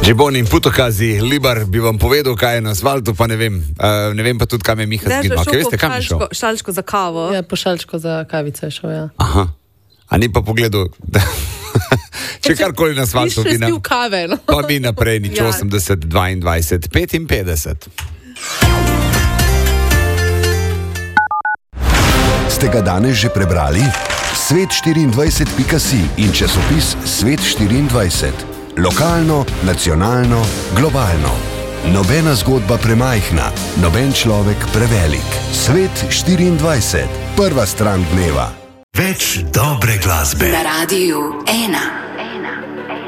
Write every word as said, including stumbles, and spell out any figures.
Džiboni in putokazi, Libar bi vam povedal, kaj je na asfaltu, pa ne vem. Uh, ne vem pa tudi, kam je Miha zginil. Kaj veste, kam je šel? Šalčko za kavo. Ja, po šalčko za kavico je šel, ja. Aha. A ni pa pogledal, da... Če karkoli na asfaltu bi nam... kave, no. Pa mi naprej, nič ja. osemdeset, dvaindvajset, petinpetdeset. Ste ga danes že prebrali? svet štiriindvajset pika si in časopis Svet štiriindvajset. Lokalno, nacionalno, globalno. Nobena zgodba premajhna, noben človek prevelik. Svet štiriindvajset. Prva stran dneva. Več dobre glasbe. Na Radiu ena.